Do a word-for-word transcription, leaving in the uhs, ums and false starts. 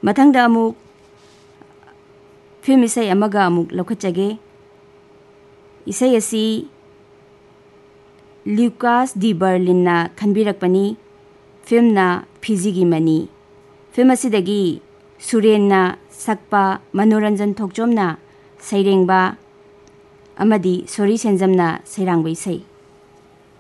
ꯃꯊꯪꯗ ꯑꯃꯨꯛ ꯐꯤल्म ꯏꯁꯩ ꯑꯃꯒ ꯑꯃꯨꯛ ꯂꯧꯈꯠꯆꯒꯦ ꯏꯁꯩ ꯑꯁꯤ ꯂꯨꯀꯥꯁ ꯗꯤ ꯕꯔꯂꯤꯟꯅ ꯈꯟꯕꯤꯔꯛꯄꯅꯤ ꯐꯤल्मना ꯐꯤꯖꯤꯒꯤ ꯃꯅꯤ ꯐꯤल्म ꯑꯁꯤꯗꯒꯤ ꯁꯨꯔꯦꯟꯅ ꯁꯛꯄ ꯃꯅꯣꯔꯟꯖꯟ ꯊꯣꯛꯆꯣꯝꯅ ꯁꯩꯔꯦꯡꯕ ꯑꯃꯗꯤ ꯁꯣꯔꯤ ꯁꯦꯟꯖꯝꯅ ꯁꯩꯔꯥꯡꯕ ꯏꯁꯩ